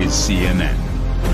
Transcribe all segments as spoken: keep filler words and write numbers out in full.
is C N N.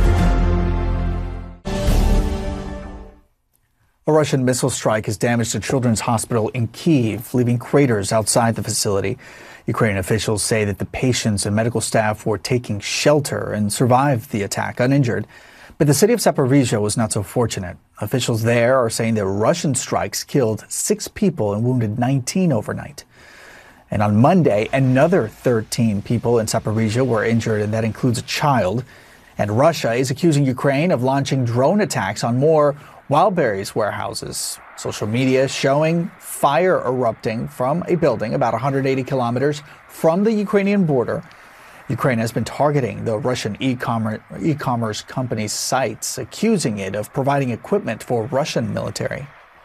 A Russian missile strike has damaged a children's hospital in Kyiv, leaving craters outside the facility. Ukrainian officials say that the patients and medical staff were taking shelter and survived the attack uninjured. But the city of Zaporizhzhia was not so fortunate. Officials there are saying that Russian strikes killed six people and wounded nineteen overnight. And on Monday, another thirteen people in Zaporizhzhia were injured, and that includes a child. And Russia is accusing Ukraine of launching drone attacks on more Wildberries warehouses. Social media showing fire erupting from a building about one hundred eighty kilometers from the Ukrainian border. Ukraine has been targeting the Russian e-commerce, e-commerce company's sites, accusing it of providing equipment for Russian military.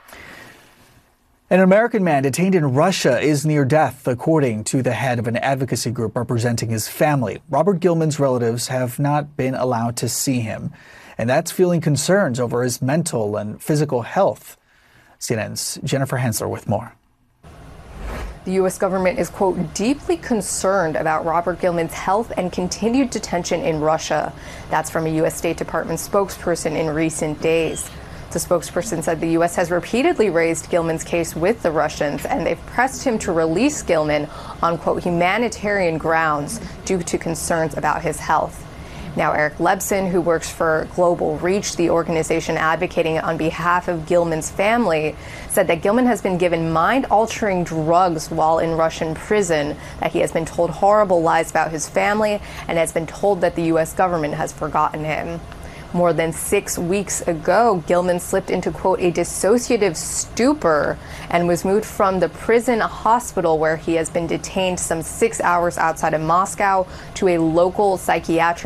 An American man detained in Russia is near death, according to the head of an advocacy group representing his family. Robert Gilman's relatives have not been allowed to see him, and that's fueling concerns over his mental and physical health. C N N's Jennifer Hensler with more. The U S government is, quote, deeply concerned about Robert Gilman's health and continued detention in Russia. That's from a U S State Department spokesperson in recent days. The spokesperson said the U S has repeatedly raised Gilman's case with the Russians, and they've pressed him to release Gilman on, quote, humanitarian grounds due to concerns about his health. Now, Eric Lebson, who works for Global Reach, the organization advocating on behalf of Gilman's family, said that Gilman has been given mind-altering drugs while in Russian prison, that he has been told horrible lies about his family, and has been told that the U S government has forgotten him. More than six weeks ago, Gilman slipped into, quote, a dissociative stupor and was moved from the prison hospital where he has been detained some six hours outside of Moscow to a local psychiatric